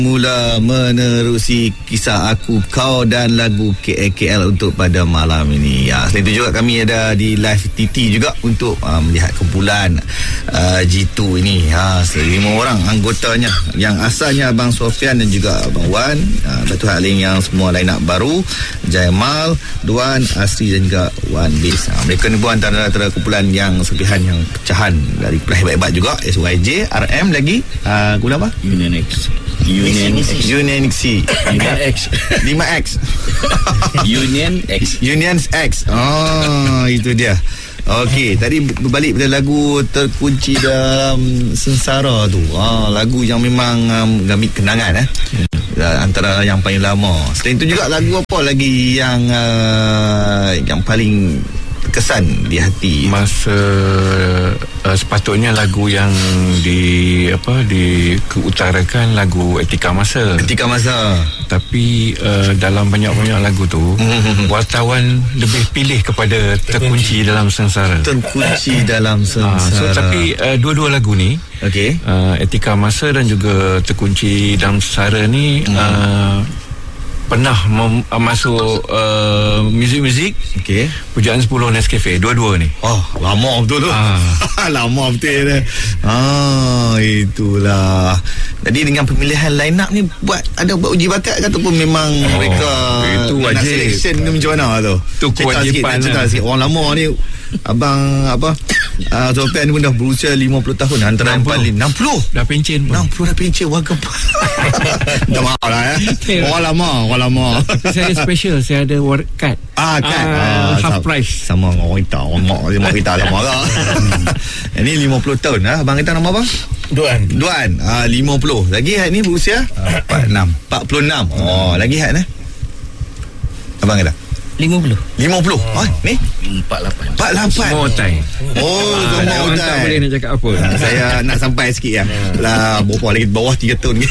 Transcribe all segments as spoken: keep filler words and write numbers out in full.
Mula menerusi kisah aku, kau dan lagu K L K L untuk pada malam ini. Ya, selain itu juga kami ada di live T T juga untuk uh, melihat kumpulan uh, G two ini. Ha, lima orang anggotanya yang asalnya Abang Sofian dan juga Abang Wan, uh, Datuk Halim yang semua line up baru, Jaimal, Duan, Asri dan juga Wan Bis. Uh, mereka ni pun antara, antara kumpulan yang serpihan yang pecahan dari kumpulan hebat-hebat juga. S Y J, R M lagi, uh, kumpulan apa? Union X. Union X. Union X. Union X. lima X. Union X. Union X. Oh, itu dia. Okey, tadi berbalik pada lagu Terkunci Dalam Sengsara tu. Ah, lagu yang memang um, gamit kenangan eh. Hmm. Antara yang paling lama. Selain itu juga lagu apa lagi yang uh, yang paling kesan di hati? Masa uh, sepatutnya lagu yang di apa di keutarakan lagu Etika Masa. Etika Masa. Tapi uh, dalam banyak-banyak lagu tu wartawan lebih pilih kepada Terkunci Dalam Sengsara. Terkunci Dalam Sengsara. Uh, so tapi uh, dua-dua lagu ni, okey, uh, Etika Masa dan juga Terkunci Dalam Sengsara ni hmm. uh, pernah mem- masuk uh, muzik-muzik. Okey. Pujaan sepuluh Nescafe, dua-dua ni. Oh, lama betul tu. Ah. Lama betul dia. Ah, itulah. Jadi dengan pemilihan line up ni buat ada buat uji bakat ke ataupun memang oh, mereka itu wajib selection ni macam mana tu? Tu kewajipan cerita sikit, orang lama ni. Abang apa uh, Sofian ni pun dah berusia lima puluh tahun, antara yang paling enam puluh dah pencen pun. enam puluh dah pencen warga. Dah mahal lah ya. Orang lama, orang lama. Tapi saya special, saya ada war card. Ah, card. Uh, ah, half sama, price. Sama dengan orang kita, orang mak, mak kita sama lah. Ini lima puluh tahun lah. Abang kita nama apa? Duan. Duan. Ah, lima puluh. Lagi Hat ni berusia empat puluh enam. empat puluh enam. Oh, lagi Hat ni? Abang kita? lima puluh. lima puluh. Oh, ni? empat puluh lapan. empat puluh lapan. Semua time. Oh, Ah, semua orang time. tak boleh nak cakap apa. Saya nak sampai sikit ya. Lah, berapa lagi bawah tiga tahun.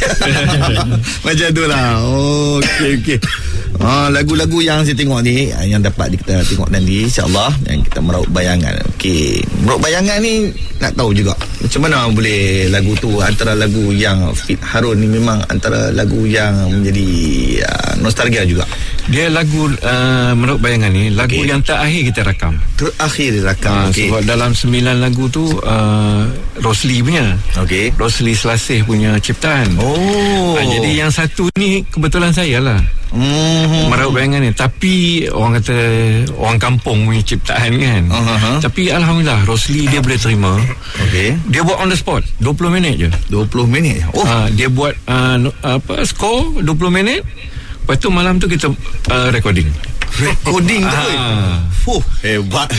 Macam tu lah. Oh, okey okey. Ah, lagu-lagu yang saya tengok ni, yang dapat kita tengok nanti, insya-Allah, yang kita meraup bayangan. Okey, meraup bayangan ni nak tahu juga macam mana boleh lagu tu antara lagu yang fit Harun ni memang antara lagu yang menjadi uh, nostalgia juga. Dia lagu uh, meraup bayangan ni lagu okay. yang terakhir kita rakam. Terakhir rakam. Uh, okay. Sebab dalam sembilan lagu tu uh, Rosli punya. Okey. Rosli Selasih punya ciptaan. Oh. Uh, jadi yang satu ni kebetulan saya lah. Hmm. Meraup bayangan ni. Tapi orang kata orang kampung punya ciptaan kan. Uh-huh. Tapi alhamdulillah Rosli dia boleh terima. Okey. Dia buat on the spot dua puluh minit je. dua puluh minit. Oh. Uh, dia buat uh, apa score dua puluh minit. Lepas tu malam tu kita uh, recording. Recording tu. Ah. Fuh, hebat.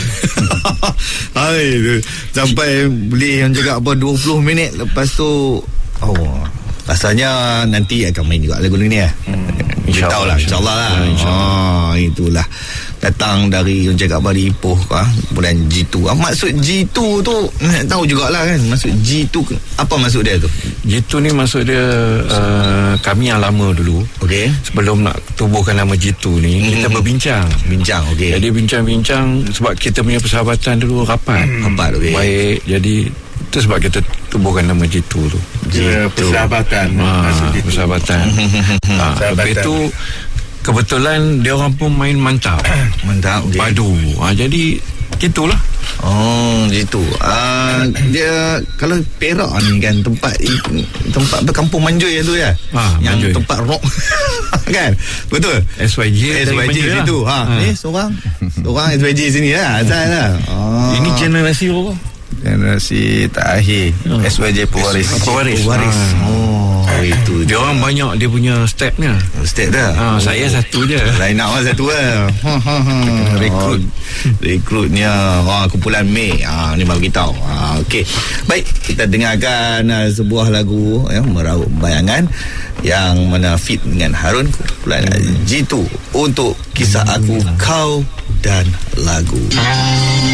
Hai, sampai boleh yang cakap apa dua puluh minit, lepas tu oh, rasanya nanti akan main juga lagu ni ya. Hmm, InsyaAllah lah, insyaAllah lah. Ah, itulah. Datang dari yang cakap apa di Ipoh ah, bulan G two. Ah, maksud G two tu nak tahu jugalah kan. Maksud G two apa maksud dia tu? G two ni maksud dia uh, kami yang lama dulu. Okey. Sebelum nak tubuhkan nama G two ni, hmm. kita berbincang. Bincang, okey. Jadi bincang-bincang sebab kita punya persahabatan dulu rapat. Hmm. Rapat, okey. Baik, jadi itu sebab kita tubuhkan nama G two tu. G two. Persahabatan. Ha, persahabatan. Ha, lepas tu kebetulan dia orang pun main mantap. Mantap, okay. Padu. Ha, jadi gitulah. Oh, gitu. Uh, dia kalau Perak ni kan tempat tempat berkampung Manjoy tu ya. Ha, yang Manjoy. tempat rock. Kan? Betul. S Y J S Y J situ. Ha, ha. ni seorang seorang S Y J sini lah. Asal lah. Oh. Ini generasi apa? Generasi terakhir. Oh. S Y J Pewaris. Pewaris. Pewaris. Ha. Oh, itu Dia orang banyak dia punya stepnya. step dah. Ha, oh. Saya satu je. Line up lah satu lah. Rekrut. Rekrutnya ha, kumpulan Mei. Ha, ni baru kita tahu. Ha, okey. Baik, kita dengarkan uh, sebuah lagu ya, meraup bayangan yang mana fit dengan Harun, kumpulan G two untuk Kisah Aku, Kau dan Lagu.